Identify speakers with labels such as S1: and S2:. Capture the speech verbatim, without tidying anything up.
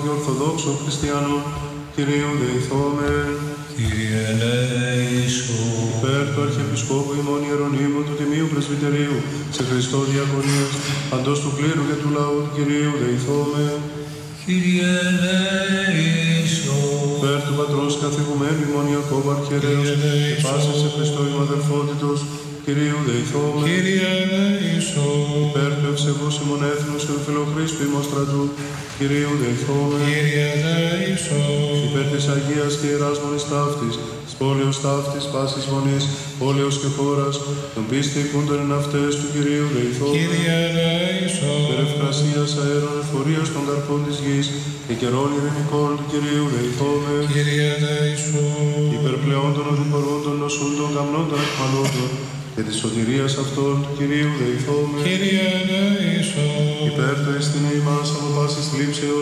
S1: Ορθοδόξο Χριστιανό, Κυρίου δεηθόμεν.
S2: Κύριε ελέησον.
S1: Υπέρ του Αρχιεπισκόπου ημών Ιερονύμου του Τιμίου Πρεσβυτερίου, σε Χριστώ διακονίας, παντός του κλήρου και του λαού του Κυρίου δεηθόμεν.
S2: Κύριε ελέησον.
S1: Υπέρ του Πατρός καθηγουμένου ημών Ιακώβου Αρχιερέως, και πάσης σε Χριστώ ημών αδελφότητος, Κυρίου δεηθόμεν.
S2: Κύριε ελέησον.
S1: Υπέρ του ευσεβούς ημών έθνους και του φιλοχρήστου ημών στρατού, Κυρίου δεηθόμεν.
S2: Κύριε ελέησον.
S1: Υπέρ της Αγίας και Ιεράς Μονής Ταύτης, της πόλεως Ταύτης, πάσης μονής, πόλεως και χώρας, των πίστη οικούντων εν αυτές του Κυρίου δεηθόμεν.
S2: Κύριε ελέησον.
S1: Υπέρ ευκρασίας αέρων εφορίας των καρπών της γης, και καιρών ειρηνικών του Κυρίου δεηθόμεν.
S2: Κύριε ελέησον.
S1: Υπέρ πλεών των οδηπορούντων νοσούντων γαμνών των εκμαλώτων, και της σωτηρίας αυτών του Κυρίου δεηθόμεν.
S2: Κύριε ελέησον.
S1: Υπέρ του εστινή ημάς από πάσης θλίψεως,